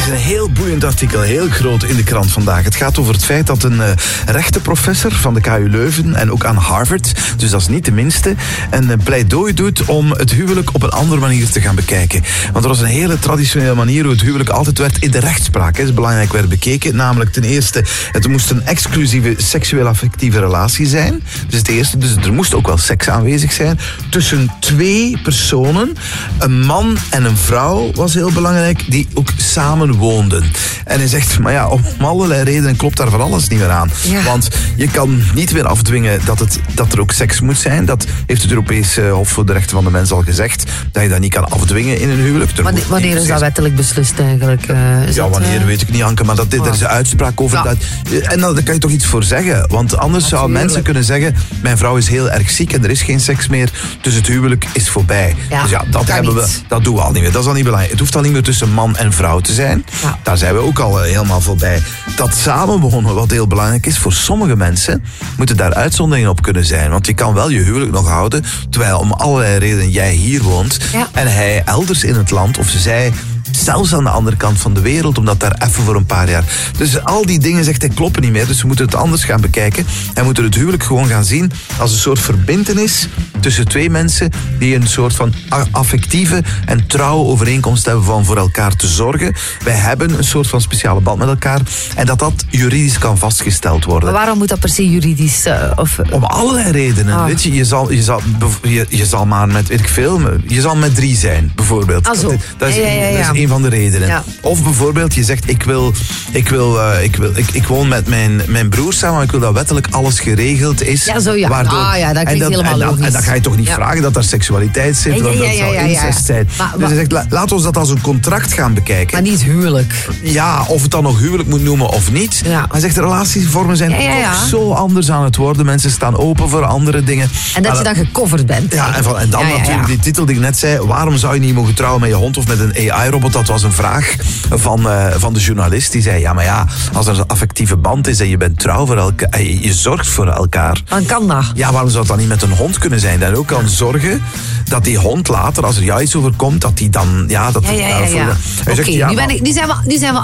is een heel boeiend artikel, heel groot in de krant vandaag. Het gaat over het feit dat een rechtenprofessor van de KU Leuven en ook aan Harvard, dus dat is niet de minste, een pleidooi doet om het huwelijk op een andere manier te gaan bekijken. Want er was een hele traditionele manier hoe het huwelijk altijd werd in de rechtspraak. Dat is belangrijk werd bekeken. Namelijk ten eerste, het moest een exclusieve seksueel-affectieve relatie zijn. Dus het eerste, dus er moest ook wel seks aanwezig zijn. Tussen twee personen, een man en een vrouw was heel belangrijk, die ook samen woonden. En hij zegt, maar ja, om allerlei redenen klopt daar van alles niet meer aan. Ja. Want je kan niet meer afdwingen dat er ook seks moet zijn. Dat heeft het Europese Hof voor de Rechten van de Mens al gezegd. Dat je dat niet kan afdwingen in een huwelijk. Wanneer is dat wettelijk beslist eigenlijk? Wanneer weet ik niet, Anke. Maar er is een uitspraak over dat. En daar kan je toch iets voor zeggen. Want anders zouden mensen kunnen zeggen, mijn vrouw is heel erg ziek en er is geen seks meer. Dus het huwelijk is voorbij. Ja, dus ja, dat doen we al niet meer. Dat is al niet belangrijk. Het hoeft al niet meer tussen man en vrouw te zijn. Ja. Daar zijn we ook al helemaal voorbij. Dat samenwonen, wat heel belangrijk is voor sommige mensen, moeten daar uitzonderingen op kunnen zijn. Want je kan wel je huwelijk nog houden, terwijl om allerlei redenen jij hier woont en hij elders in het land, of zij zelfs aan de andere kant van de wereld, omdat daar even voor een paar jaar. Dus al die dingen, zegt hij, kloppen niet meer. Dus we moeten het anders gaan bekijken. En moeten het huwelijk gewoon gaan zien als een soort verbintenis tussen twee mensen die een soort van affectieve en trouwe overeenkomst hebben van voor elkaar te zorgen. Wij hebben een soort van speciale band met elkaar en dat juridisch kan vastgesteld worden. Maar waarom moet dat per se juridisch? Om allerlei redenen. Weet je, je zal maar met, weet ik veel, je zal met 3 zijn, bijvoorbeeld. Dat is een van de redenen. Ja. Of bijvoorbeeld, je zegt, ik woon met mijn broer samen, maar ik wil dat wettelijk alles geregeld is. Ja, zo ja. Waardoor, dat klinkt helemaal logisch. En dan ga je toch niet vragen dat daar seksualiteit zit, want dat zal incest zijn. Dus hij zegt, laten we dat als een contract gaan bekijken. Maar niet huwelijk. Ja, of het dan nog huwelijk moet noemen of niet. Ja. Maar hij zegt, de relatievormen zijn toch zo anders aan het worden. Mensen staan open voor andere dingen. En dat je dan gecoverd bent. Ja, en dan natuurlijk die titel die ik net zei, waarom zou je niet mogen trouwen met je hond of met een AI-robot? Dat was een vraag van de journalist. Die zei, als er een affectieve band is en je bent trouw voor elkaar, je zorgt voor elkaar. Dan kan dat. Ja, waarom zou het dan niet met een hond kunnen zijn? Dat ook kan zorgen dat die hond later, als er jou iets overkomt, dat die dan... Oké, nu zijn we